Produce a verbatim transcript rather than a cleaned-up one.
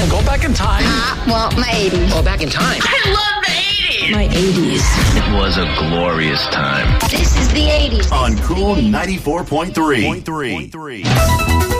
time. Go back in time. Uh, well, my eighties. Oh, back in time. I love the eighties. My eighties. It was a glorious time. This is the eighties. On Cool ninety-four point three.